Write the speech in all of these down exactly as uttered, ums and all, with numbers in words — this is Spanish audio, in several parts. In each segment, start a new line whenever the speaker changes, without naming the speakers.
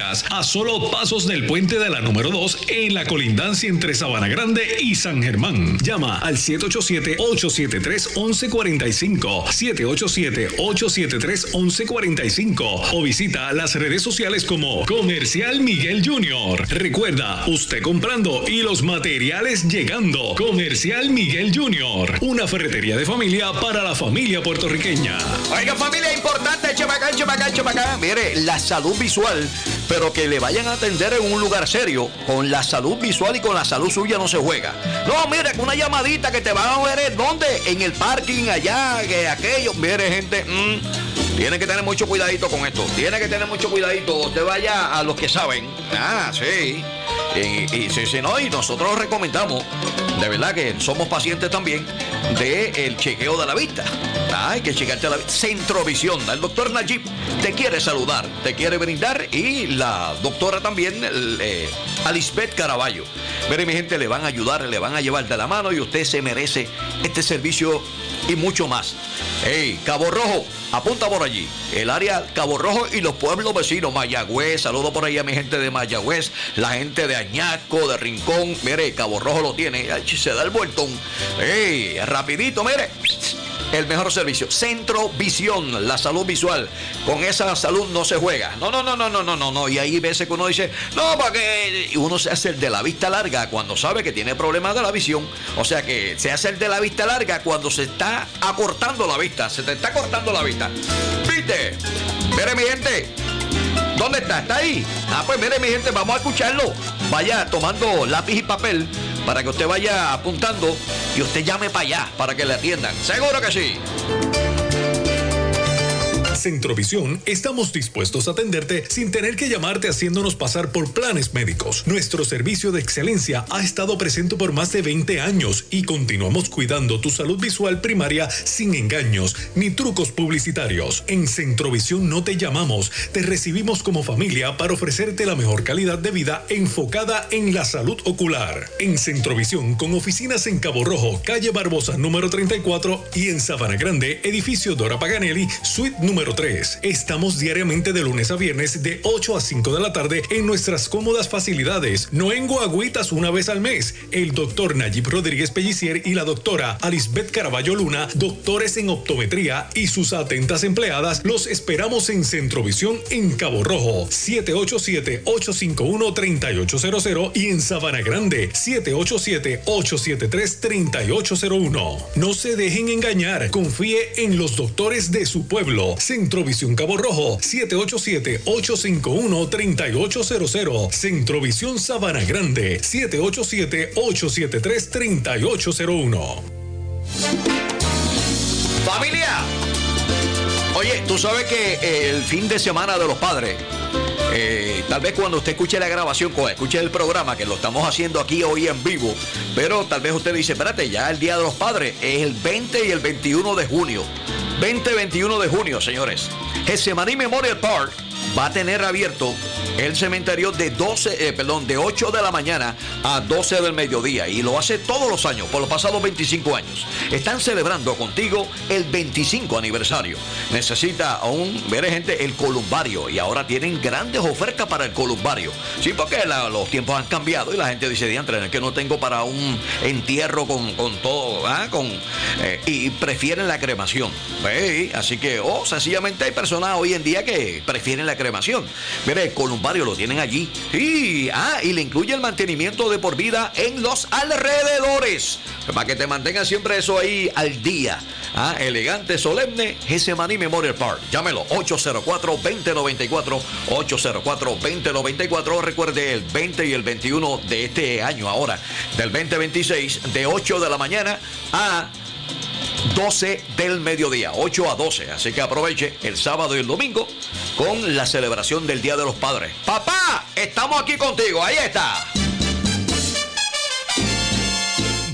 Vegas, a solo pasos del puente de la número dos en la colindancia entre Sabana Grande y San Germán. Llama al siete ocho siete, ocho siete tres, once cuarenta y cinco, siete ocho siete, ocho siete tres, once cuarenta y cinco o visita las redes sociales como Comercial Miguel Junior. Recuerda, usted comprando y los materiales llegando. Comercial Miguel Junior, una ferretería de familia para la familia puertorriqueña.
Oiga, familia, importante, chapacán, chapacán, chapacán. Mire, la salud visual, pero que le vayan a atender en un lugar serio. Con la salud visual y con la salud suya no se juega. No, mire, con una llamadita que te van a ver, ¿dónde? En el parking, allá, que aquello. Mire, gente, mmm, tiene que tener mucho cuidadito con esto. Tiene que tener mucho cuidadito. Usted vaya a los que saben. Ah, sí. Y, y sí, sí, no, y nosotros recomendamos, de verdad que somos pacientes también, del chequeo de la vista. Ah, hay que chequearte la vista. Centrovisión, el doctor Najib te quiere saludar, te quiere brindar, y la doctora también, eh, Alisbeth Caraballo. Mire, mi gente, le van a ayudar, le van a llevar de la mano, y usted se merece este servicio y mucho más. Hey, Cabo Rojo, apunta por allí. El área Cabo Rojo y los pueblos vecinos, Mayagüez, saludo por ahí a mi gente de Mayagüez, la gente de Añasco, de Rincón. Mire, Cabo Rojo lo tiene, ay, se da el vueltón. Hey, rapidito, mire. El mejor servicio, Centrovisión, la salud visual. Con esa salud no se juega. No, no, no, no, no, no, no, no. Y ahí veces que uno dice, no, porque uno se hace el de la vista larga cuando sabe que tiene problemas de la visión. O sea que se hace el de la vista larga cuando se está acortando la vista. Se te está cortando la vista. ¿Viste? Mire, mi gente. ¿Dónde está? ¿Está ahí? Ah, pues mire, mi gente, vamos a escucharlo. Vaya tomando lápiz y papel para que usted vaya apuntando y usted llame para allá para que le atiendan. Seguro que sí.
Centrovisión, estamos dispuestos a atenderte sin tener que llamarte haciéndonos pasar por planes médicos. Nuestro servicio de excelencia ha estado presente por más de veinte años y continuamos cuidando tu salud visual primaria sin engaños ni trucos publicitarios. En Centrovisión no te llamamos, te recibimos como familia para ofrecerte la mejor calidad de vida enfocada en la salud ocular. En Centrovisión, con oficinas en Cabo Rojo, calle Barbosa número treinta y cuatro, y en Sabana Grande, edificio Dora Paganelli, suite número tres. Estamos diariamente de lunes a viernes de ocho a cinco de la tarde en nuestras cómodas facilidades, no en guagüitas una vez al mes. El doctor Najib Rodríguez Pellicier y la doctora Alisbeth Caraballo Luna, doctores en optometría, y sus atentas empleadas, los esperamos en Centrovisión en Cabo Rojo, siete ocho siete, ocho cinco uno, tres ocho cero cero, y en Sabana Grande, siete ocho siete, ocho siete tres, tres ocho cero uno. No se dejen engañar, confíe en los doctores de su pueblo. Centrovisión Cabo Rojo, siete ocho siete, ocho cinco uno, tres ocho cero cero. Centrovisión Sabana Grande, siete ocho siete, ocho siete tres, tres ocho cero uno.
Familia, oye, tú sabes que el fin de semana de los padres, Eh, tal vez cuando usted escuche la grabación, escuche el programa, que lo estamos haciendo aquí hoy en vivo, pero tal vez usted dice, espérate, ya el Día de los Padres es el veinte y el veintiuno de junio. veinte y veintiuno de junio, señores. Getsemaní Memorial Park va a tener abierto el cementerio de doce, eh, perdón, de ocho de la mañana a doce del mediodía, y lo hace todos los años por los pasados veinticinco años. Están celebrando contigo el veinticinco aniversario. Necesita aún ver, gente, el columbario, y ahora tienen grandes ofertas para el columbario. Sí, porque la, los tiempos han cambiado y la gente dice, diantre, es que no tengo para un entierro con, con todo, ¿ah? con eh, y prefieren la cremación. ¿Ve? Así que, o oh, sencillamente hay personas hoy en día que prefieren la cremación. Mire, el columbario lo tienen allí. Y, ah, y le incluye el mantenimiento de por vida en los alrededores, para que te mantengan siempre eso ahí al día. Ah, elegante, solemne, Getsemaní Memorial Park. Llámelo, ocho cero cuatro, dos cero nueve cuatro, ocho cero cuatro, dos cero nueve cuatro. Recuerde, el veinte y el veintiuno de este año ahora, del veinte veintiséis, de ocho de la mañana a doce del mediodía, ocho a doce. Así que aproveche el sábado y el domingo con la celebración del Día de los Padres. Papá, estamos aquí contigo, ahí está.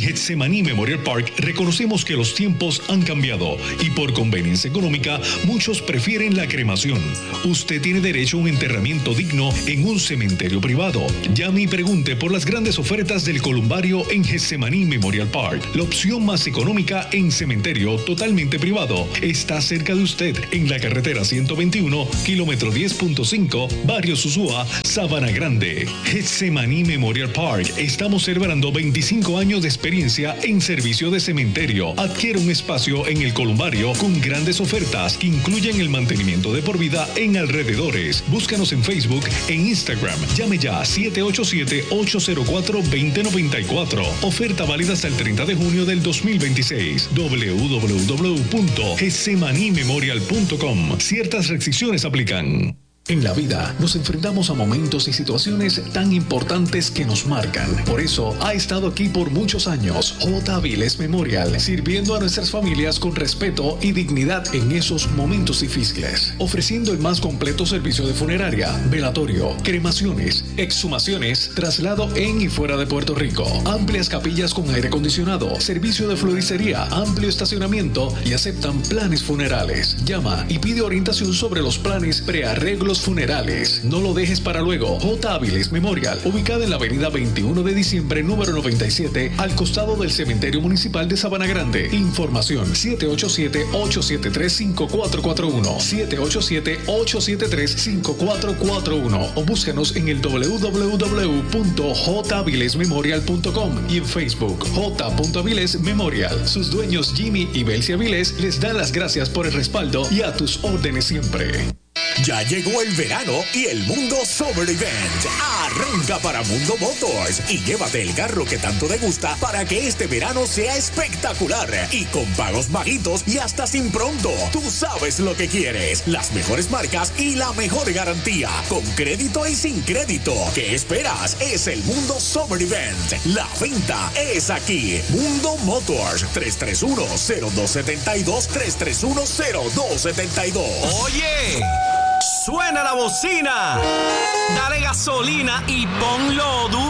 Getsemaní Memorial Park reconocemos que los tiempos han cambiado y por conveniencia económica muchos prefieren la cremación. Usted tiene derecho a un enterramiento digno en un cementerio privado. Llame y pregunte por las grandes ofertas del columbario en Getsemaní Memorial Park. La opción más económica en cementerio totalmente privado está cerca de usted en la carretera ciento veintiuno, kilómetro diez punto cinco, barrio Susúa, Sabana Grande. Getsemaní Memorial Park. Estamos celebrando veinticinco años de experiencia en servicio de cementerio. Adquiere un espacio en el columbario con grandes ofertas que incluyen el mantenimiento de por vida en alrededores. Búscanos en Facebook e Instagram. Llame ya a siete ocho siete, ocho cero cuatro, dos cero nueve cuatro. Oferta válida hasta el treinta de junio del dos mil veintiséis. doble u doble u doble u punto getsemaní memorial punto com. Ciertas restricciones aplican. En la vida nos enfrentamos a momentos y situaciones tan importantes que nos marcan. Por eso ha estado aquí por muchos años J. Avilés Memorial, sirviendo a nuestras familias con respeto y dignidad en esos momentos difíciles, ofreciendo el más completo servicio de funeraria, velatorio, cremaciones, exhumaciones, traslado en y fuera de Puerto Rico, amplias capillas con aire acondicionado, servicio de floristería, amplio estacionamiento y aceptan planes funerales. Llama y pide orientación sobre los planes prearreglos funerales. No lo dejes para luego. J. Avilés Memorial, ubicada en la avenida veintiuno de diciembre, número noventa y siete, al costado del Cementerio Municipal de Sabana Grande. Información siete ocho siete, ocho siete tres, cinco cuatro cuatro uno, siete ocho siete, ocho siete tres, cinco cuatro cuatro uno o búscanos en el doble u doble u doble u punto j avilés memorial punto com y en Facebook J. Avilés Memorial. Sus dueños Jimmy y Belcia Avilés les dan las gracias por el respaldo y a tus órdenes siempre.
Ya llegó el verano y el Mundo Summer Event. Arranca para Mundo Motors y llévate el carro que tanto te gusta para que este verano sea espectacular y con pagos bajitos y hasta sin pronto. Tú sabes lo que quieres, las mejores marcas y la mejor garantía, con crédito y sin crédito. ¿Qué esperas? Es el Mundo Summer Event. La venta es aquí. Mundo Motors, tres tres uno, cero dos siete dos, tres tres uno, cero dos siete dos.
¡Oye! ¡Suena la bocina! Dale gasolina y ponlo duro.